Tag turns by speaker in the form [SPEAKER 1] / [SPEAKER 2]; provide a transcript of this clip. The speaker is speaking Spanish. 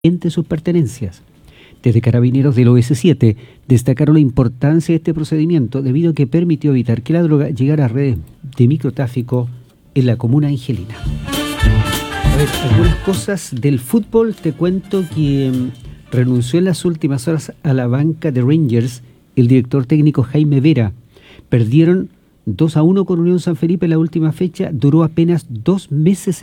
[SPEAKER 1] entre sus pertenencias. Desde Carabineros del OS7 destacaron la importancia de este procedimiento debido a que permitió evitar que la droga llegara a redes de microtráfico en la comuna angelina. A ver, algunas cosas del fútbol. Te cuento que renunció en las últimas horas a la banca de Rangers el director técnico Jaime Vera. Perdieron 2-1 con Unión San Felipe en la última fecha, duró apenas 2 meses